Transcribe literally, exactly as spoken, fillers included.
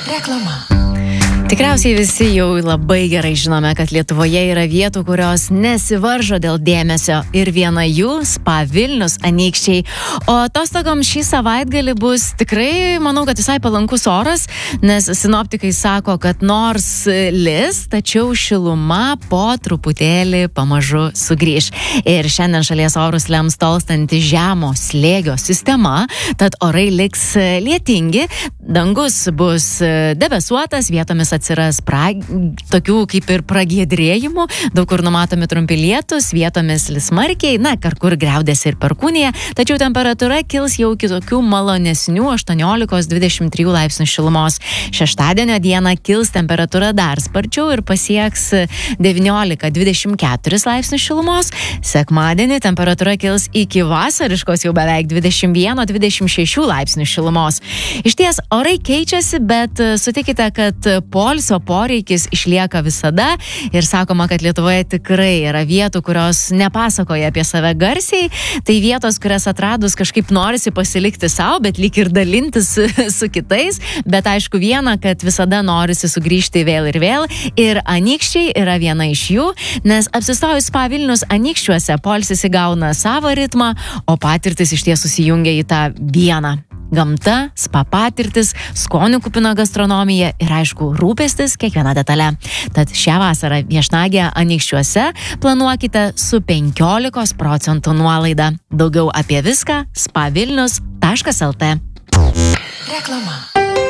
Reklama. Tikriausiai visi jau labai gerai žinome, kad Lietuvoje yra vietų, kurios nesivaržo dėl dėmesio ir viena jų Spa Vilnius Anykščiai. O atostogoms šį savaitgalį bus tikrai, manau, kad visai palankus oras, nes sinoptikai sako, kad nors lis, tačiau šiluma po truputėlį pamažu sugrįž. Ir šiandien šalies orus lems tolstanti žemo slėgio sistema, tad orai liks lietingi, dangus bus debesuotas, vietomis atsiras pra, tokių kaip ir pragiedrėjimų, daug kur numatomi trumpi lietūs, vietomis lis smarkiai, na, kur griaudėsi ir perkūnija, tačiau temperatūra kils jau kitokių malonesnių aštuoniolika dvidešimt trijų laipsnių šilumos. Šeštadienio dieną kils temperatūra dar sparčiau ir pasieks devyniolika dvidešimt keturis laipsnių šilumos. Sekmadienį temperatūra kils iki vasariškos jau beveik dvidešimt vieną dvidešimt šešių laipsnių šilumos. Išties, orai keičiasi, bet sutikite, kad poilsio poreikis išlieka visada ir sakoma, kad Lietuvoje tikrai yra vietų, kurios nepasakoja apie save garsiai, tai vietos, kurias atradus kažkaip norisi pasilikti savo, bet lyg ir dalintis su kitais, bet aišku viena, kad visada norisi sugrįžti vėl ir vėl ir Anykščiai yra viena iš jų, nes apsistojus Spa Vilnius Anykščiuose poilsis įgauna savo ritmą, o patirtis iš ties susijungia į tą vieną. Gamta, spa patirtis, skonių kupina gastronomija ir aišku rūpestis kiekviena detale. Tad šią vasarą viešnagę Anykščiuose planuokite su penkiolikos procentų nuolaida. Daugiau apie viską spa vilnius taškas lt. Reklama.